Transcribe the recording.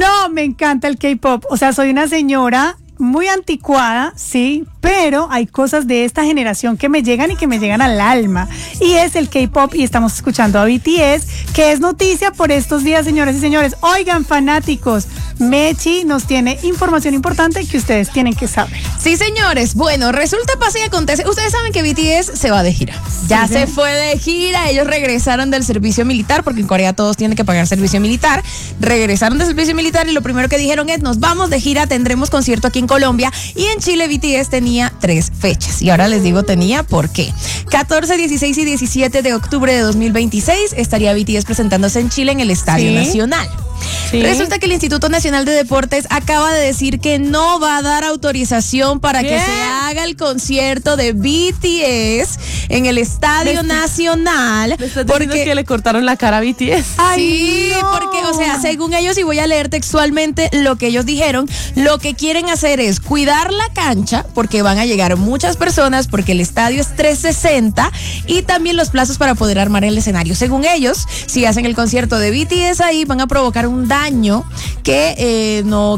No, me encanta el K-pop. O sea, soy una señora muy anticuada, sí, pero hay cosas de esta generación que me llegan y que me llegan al alma. Y es el K-pop y estamos escuchando a BTS, que es noticia por estos días, señoras y señores. Oigan, fanáticos, Mechi nos tiene información importante que ustedes tienen que saber. Sí, señores. Bueno, resulta, pasa y acontece. Ustedes saben que BTS se va de gira. Ya se fue de gira. Ellos regresaron del servicio militar, porque en Corea todos tienen que pagar servicio militar. Regresaron del servicio militar y lo primero que dijeron es: nos vamos de gira, tendremos concierto aquí en Colombia. Y en Chile BTS tenía 3 fechas. Y ahora les digo tenía por qué. 14, 16 y 17 de octubre de 2026 estaría BTS presentándose en Chile en el Estadio Nacional. Sí. Resulta que el Instituto Nacional de Deportes acaba de decir que no va a dar autorización para que se haga el concierto de BTS en el Estadio Nacional. ¿Me estás diciendo que le cortaron la cara a BTS? Sí, porque, o sea, según ellos, y voy a leer textualmente lo que ellos dijeron, lo que quieren hacer es cuidar la cancha, porque van a llegar muchas personas, porque el estadio es 360, y también los plazos para poder armar el escenario. Según ellos, si hacen el concierto de BTS ahí, van a provocar un daño que no